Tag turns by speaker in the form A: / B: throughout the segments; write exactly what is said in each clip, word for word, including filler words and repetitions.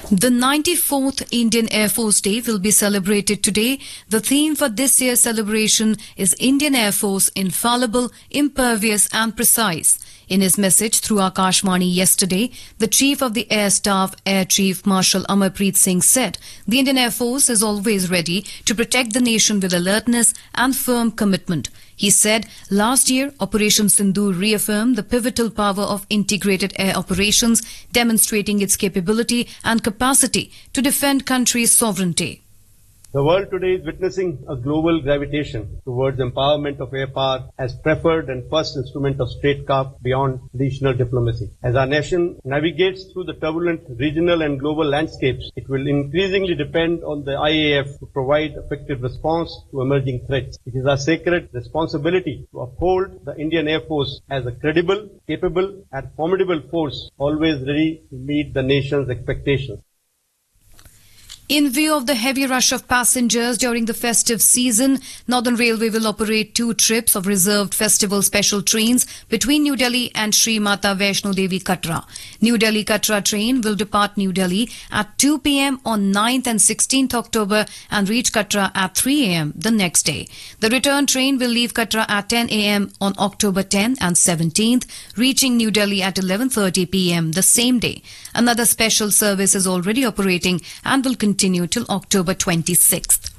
A: The ninety-fourth Indian Air Force Day will be celebrated today. The theme for this year's celebration is Indian Air Force infallible, impervious and precise. In his message through Akashvani yesterday, the Chief of the Air Staff, Air Chief Marshal Amarpreet Singh said the Indian Air Force is always ready to protect the nation with alertness and firm commitment. He said last year, Operation Sindoor reaffirmed the pivotal power of integrated air operations, demonstrating its capability and capacity to defend country's sovereignty.
B: The world today is witnessing a global gravitation towards empowerment of air power as preferred and first instrument of statecraft beyond traditional diplomacy. As our nation navigates through the turbulent regional and global landscapes, it will increasingly depend on the I A F to provide effective response to emerging threats. It is our sacred responsibility to uphold the Indian Air Force as a credible, capable and formidable force, always ready to meet the nation's expectations.
A: In view of the heavy rush of passengers during the festive season, Northern Railway will operate two trips of reserved festival special trains between New Delhi and Sri Mata Vaishno Devi Katra. New Delhi Katra train will depart New Delhi at two p m on ninth and sixteenth October and reach Katra at three a m the next day. The return train will leave Katra at ten a m on October tenth and seventeenth, reaching New Delhi at eleven thirty p m the same day. Another special service is already operating and will continue continue till October twenty-sixth.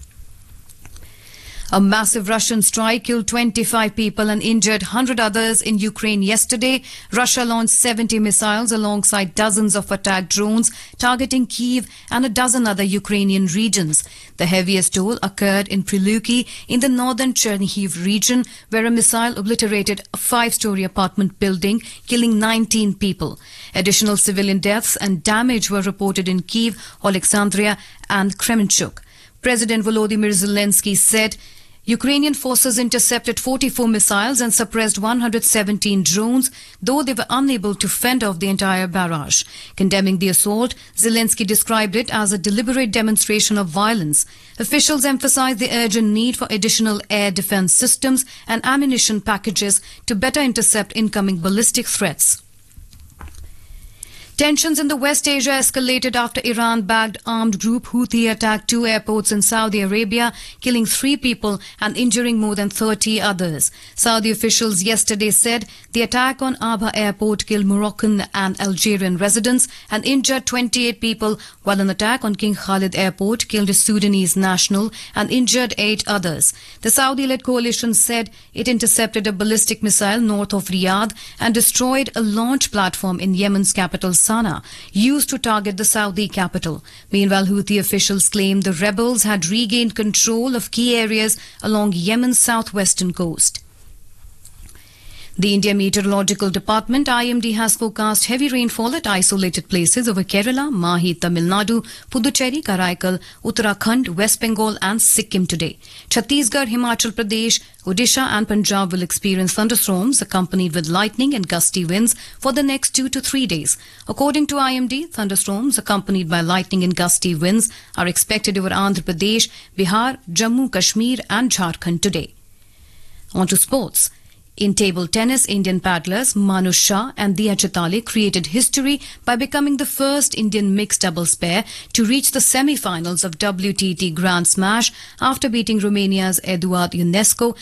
A: A massive Russian strike killed twenty-five people and injured one hundred others in Ukraine yesterday. Russia launched seventy missiles alongside dozens of attack drones targeting Kyiv and a dozen other Ukrainian regions. The heaviest toll occurred in Priluki in the northern Chernihiv region, where a missile obliterated a five-story apartment building, killing nineteen people. Additional civilian deaths and damage were reported in Kyiv, Alexandria and Kremenchuk. President Volodymyr Zelensky said Ukrainian forces intercepted forty-four missiles and suppressed one hundred seventeen drones, though they were unable to fend off the entire barrage. Condemning the assault, Zelensky described it as a deliberate demonstration of violence. Officials emphasized the urgent need for additional air defense systems and ammunition packages to better intercept incoming ballistic threats. Tensions in the West Asia escalated after Iran-backed armed group Houthi attacked two airports in Saudi Arabia, killing three people and injuring more than thirty others. Saudi officials yesterday said the attack on Abha airport killed Moroccan and Algerian residents and injured twenty-eight people, while an attack on King Khalid airport killed a Sudanese national and injured eight others. The Saudi-led coalition said it intercepted a ballistic missile north of Riyadh and destroyed a launch platform in Yemen's capital Sana'a, used to target the Saudi capital. Meanwhile, Houthi officials claimed the rebels had regained control of key areas along Yemen's southwestern coast. The India Meteorological Department I M D has forecast heavy rainfall at isolated places over Kerala, Mahi, Tamil Nadu, Puducherry, Karaikal, Uttarakhand, West Bengal and Sikkim today. Chhattisgarh, Himachal Pradesh, Odisha and Punjab will experience thunderstorms accompanied with lightning and gusty winds for the next two to three days. According to I M D, thunderstorms accompanied by lightning and gusty winds are expected over Andhra Pradesh, Bihar, Jammu, Kashmir and Jharkhand today. On to sports. In table tennis, Indian paddlers Manu Shah and Diya Chitale created history by becoming the first Indian mixed doubles pair to reach the semi-finals of W T T Grand Smash after beating Romania's Eduard Ionescu